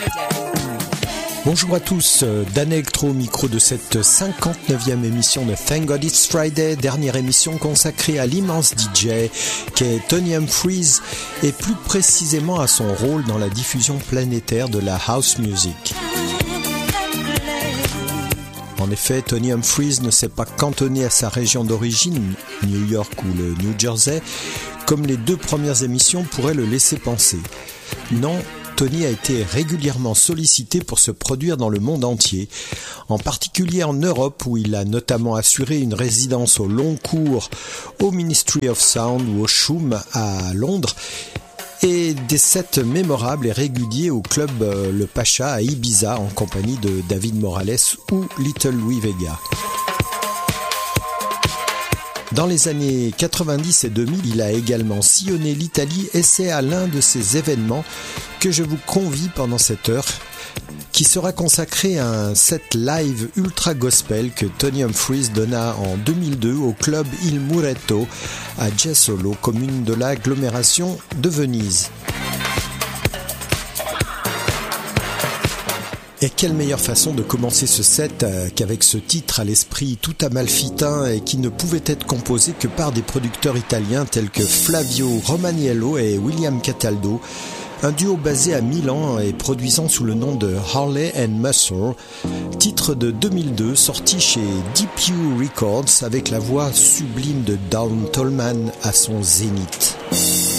Bonjour à tous, Dan Electro au micro de cette 59e émission de Thank God It's Friday, dernière émission consacrée à l'immense DJ qu'est Tony Humphries et plus précisément à son rôle dans la diffusion planétaire de la house music. En effet, Tony Humphries ne s'est pas cantonné à sa région d'origine, New York ou le New Jersey, comme les deux premières émissions pourraient le laisser penser. Non, Tony a été régulièrement sollicité pour se produire dans le monde entier, en particulier en Europe où il a notamment assuré une résidence au long cours au Ministry of Sound ou au Shum à Londres et des sets mémorables et réguliers au club Le Pacha à Ibiza en compagnie de David Morales ou Little Louis Vega. Dans les années 90 et 2000, il a également sillonné l'Italie et c'est à l'un de ces événements que je vous convie pendant cette heure, qui sera consacré à un set live ultra gospel que Tony Humphries donna en 2002 au club Il Muretto à Jesolo, commune de l'agglomération de Venise. Et quelle meilleure façon de commencer ce set qu'avec ce titre à l'esprit tout amalfitain et qui ne pouvait être composé que par des producteurs italiens tels que Flavio Romaniello et William Cataldo, un duo basé à Milan et produisant sous le nom de Harley and Muscle, titre de 2002 sorti chez DeepU Records avec la voix sublime de Dawn Tallman à son zénith.